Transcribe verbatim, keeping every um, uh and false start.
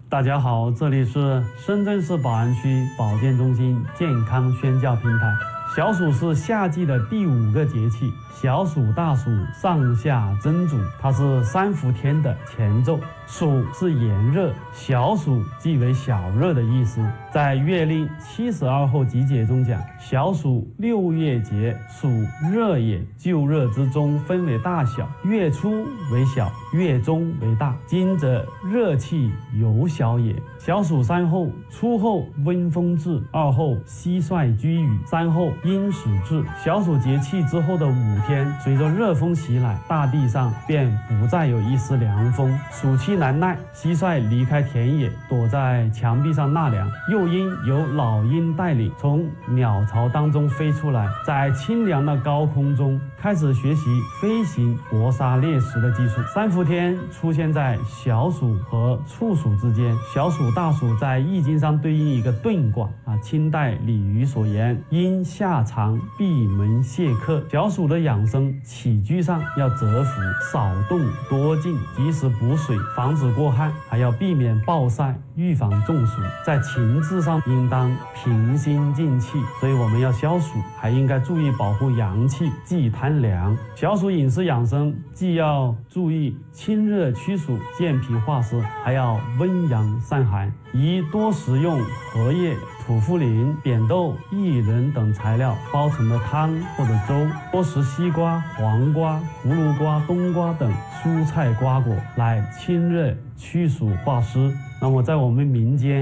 大家好，这里是深圳市宝安区保健中心健康宣教平台。小暑是夏季的第五个节气，小暑、大暑上下蒸煮，它是三伏天的前奏。暑是炎热，小暑即为小热的意思。在《月令七十二候集解》中讲，小暑六月节，暑热也，就热之中分为大小，月初为小，月中为大。今则热气尤小也。小暑三候：初候温风至，二候蟋蟀居雨，三候阴始至。小暑节气之后的五天，随着热风袭来，大地上便不再有一丝凉风。暑气难耐，蟋蟀离开田野，躲在墙壁上纳凉。幼鹰由老鹰带领，从鸟巢当中飞出来，在清凉的高空中开始学习飞行、搏杀猎食的技术。三伏天出现在小暑和处暑之间，小暑、大暑在易经上对应一个遁卦啊。清代李渔所言：阴夏长，闭门谢客。小暑的养生起居上要蛰伏，少动多静，及时补水，防止过旱，还要避免暴晒，预防中暑。在情志上应当平心静气，所以我们要消暑，还应该注意保护阳气，忌贪凉。小暑饮食养生既要注意清热驱暑、健脾化湿，还要温阳散寒，宜多食用荷叶、土茯苓、扁豆、薏仁等材料煲成的汤或者粥，多食西瓜、黄瓜、葫芦瓜、冬瓜等蔬菜瓜果来清热驱暑化湿。那么在我们民间